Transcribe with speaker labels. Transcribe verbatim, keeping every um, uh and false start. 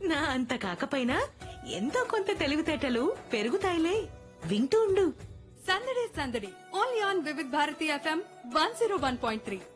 Speaker 1: నా అంత కాకపోయినా ఎంతో కొంత తెలివితేటలు పెరుగుతాయిలే. వింటూ ఉండు.
Speaker 2: సందడి సందడి only on Vividh Bharati FM one zero one point three.